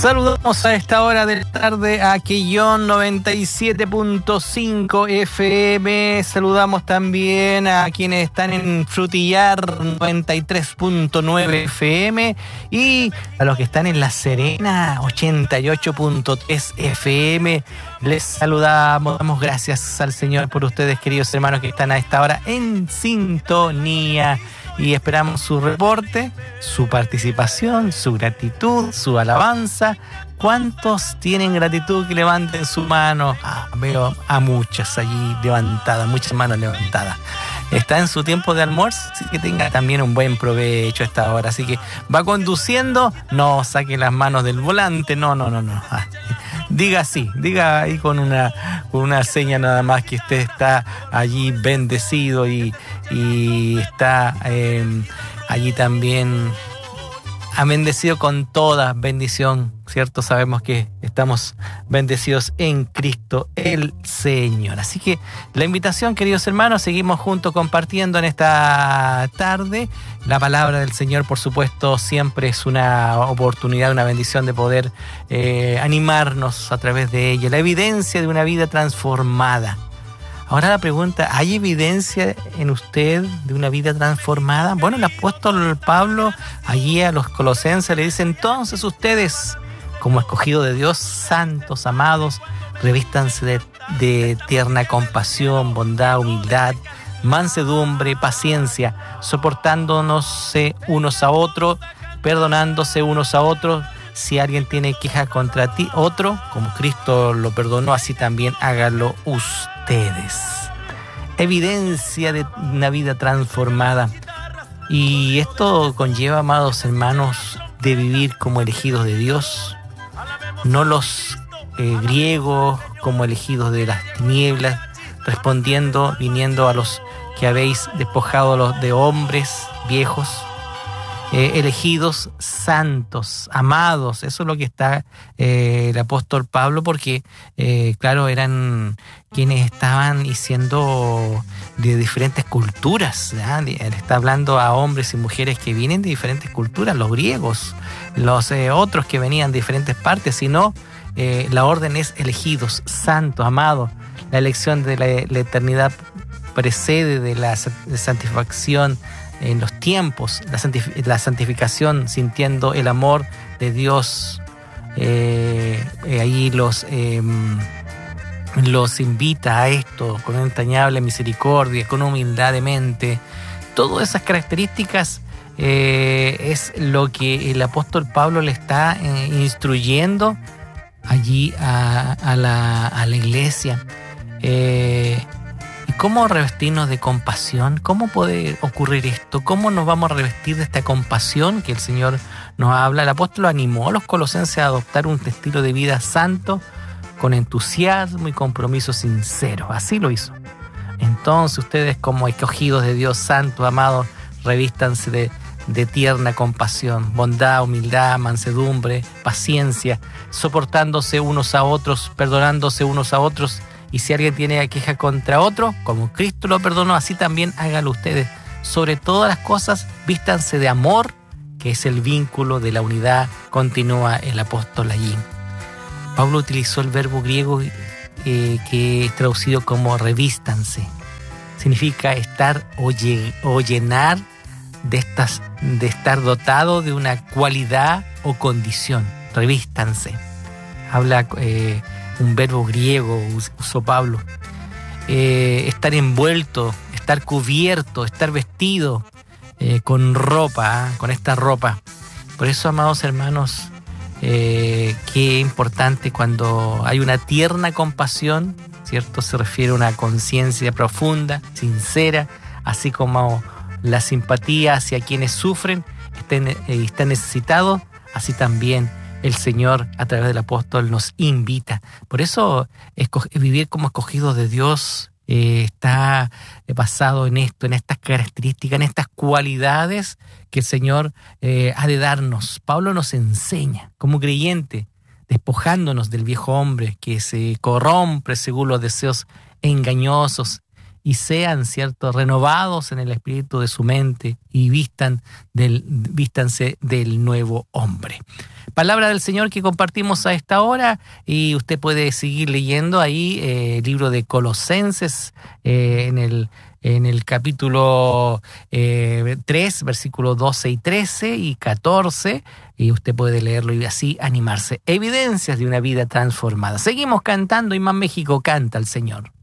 Saludamos a esta hora de la tarde a Quillón 97.5 FM. Saludamos también a quienes están en Frutillar 93.9 FM y a los que están en La Serena 88.3 FM. Les saludamos, damos gracias al Señor por ustedes, queridos hermanos, que están a esta hora en sintonía. Y esperamos su reporte, su participación, su gratitud, su alabanza. ¿Cuántos tienen gratitud que levanten su mano? Veo a muchas allí levantadas, muchas manos levantadas. Está en su tiempo de almuerzo, así que tenga también un buen provecho a esta hora. Así que va conduciendo, no saque las manos del volante, no. Diga así, diga ahí con una seña nada más que usted está allí bendecido y está allí también bendecido con toda bendición, ¿cierto? Sabemos que estamos bendecidos en Cristo el Señor. Así que la invitación, queridos hermanos, seguimos juntos compartiendo en esta tarde. La palabra del Señor, por supuesto, siempre es una oportunidad, una bendición de poder animarnos a través de ella. La evidencia de una vida transformada. Ahora la pregunta, ¿hay evidencia en usted de una vida transformada? Bueno, el apóstol Pablo allí a los colosenses le dice: entonces ustedes, como escogidos de Dios, santos, amados, revístanse de tierna compasión, bondad, humildad, mansedumbre, paciencia, soportándose unos a otros, perdonándose unos a otros. Si alguien tiene queja contra ti, otro, como Cristo lo perdonó, así también hágalo ustedes. Evidencia de una vida transformada. Y esto conlleva, amados hermanos, de vivir como elegidos de Dios, no los griegos como elegidos de las tinieblas, viniendo a los que habéis despojado de hombres viejos, elegidos, santos, amados. Eso es lo que está el apóstol Pablo, porque claro, eran quienes estaban siendo de diferentes culturas, ¿ya? Él está hablando a hombres y mujeres que vienen de diferentes culturas, los griegos, los otros que venían de diferentes partes, sino la orden es elegidos, santos, amados. La elección de la eternidad precede de la santificación en los tiempos, la santificación, sintiendo el amor de Dios. Ahí los invita a esto con una entrañable misericordia, con humildad de mente. Todas esas características es lo que el apóstol Pablo le está instruyendo allí a la iglesia. ¿Cómo revestirnos de compasión? ¿Cómo puede ocurrir esto? ¿Cómo nos vamos a revestir de esta compasión que el Señor nos habla? El apóstol animó a los colosenses a adoptar un estilo de vida santo, con entusiasmo y compromiso sincero. Así lo hizo. Entonces ustedes, como escogidos de Dios, santos, amados, revístanse de tierna compasión, bondad, humildad, mansedumbre, paciencia, soportándose unos a otros, perdonándose unos a otros. Y si alguien tiene queja contra otro, como Cristo lo perdonó, así también háganlo ustedes. Sobre todas las cosas, vístanse de amor, que es el vínculo de la unidad, continúa el apóstol allí. Pablo utilizó el verbo griego que es traducido como revístanse. Significa estar o llenar de estar dotado de una cualidad o condición. Revístanse. Habla un verbo griego, usó Pablo. Estar envuelto, estar cubierto, estar vestido con ropa, con esta ropa. Por eso, amados hermanos, qué importante cuando hay una tierna compasión, ¿cierto? Se refiere a una conciencia profunda, sincera, así como la simpatía hacia quienes sufren y están necesitados, así también el Señor, a través del apóstol, nos invita. Por eso, vivir como escogidos de Dios está basado en esto, en estas características, en estas cualidades que el Señor ha de darnos. Pablo nos enseña, como creyente, despojándonos del viejo hombre que se corrompe según los deseos engañosos, y sean, ¿cierto?, renovados en el espíritu de su mente y vístanse del nuevo hombre. Palabra del Señor que compartimos a esta hora, y usted puede seguir leyendo ahí el libro de Colosenses en el capítulo 3, versículos 12 y 13 y 14, y usted puede leerlo y así animarse. Evidencias de una vida transformada. Seguimos cantando y Más México canta al Señor.